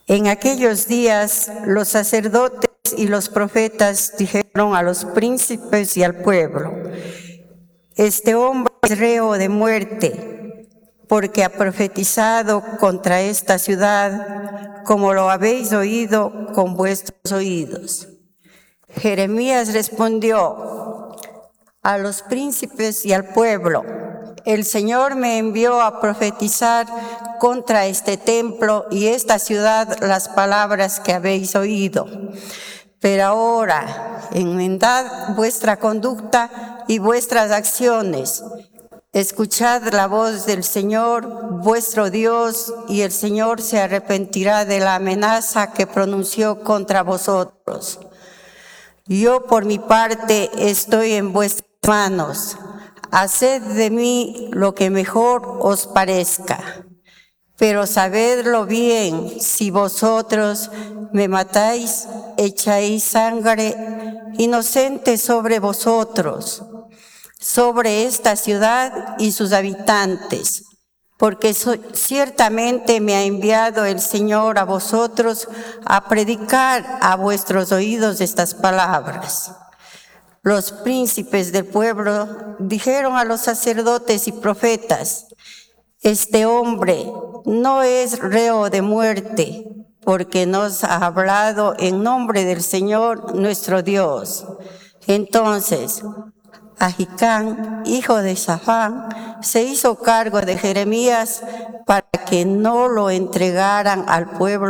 En aquellos días los sacerdotes y los profetas dijeron a los príncipes y al pueblo: este hombre es reo de muerte, porque ha profetizado contra esta ciudad, como lo habéis oído con vuestros oídos. Jeremías respondió a los príncipes y al pueblo: el Señor me envió a profetizar contra este templo y esta ciudad las palabras que habéis oído. Pero ahora, enmendad vuestra conducta y vuestras acciones. Escuchad la voz del Señor, vuestro Dios, y el Señor se arrepentirá de la amenaza que pronunció contra vosotros. Yo, por mi parte, estoy en vuestras manos. Haced de mí lo que mejor os parezca. Pero sabedlo bien, si vosotros me matáis, echáis sangre inocente sobre vosotros, sobre esta ciudad y sus habitantes, porque ciertamente me ha enviado el Señor a vosotros a predicar a vuestros oídos estas palabras. Los príncipes del pueblo dijeron a los sacerdotes y profetas: este hombre no es reo de muerte, porque nos ha hablado en nombre del Señor nuestro Dios. Entonces Ahicam, hijo de Safán, se hizo cargo de Jeremías para que no lo entregaran al pueblo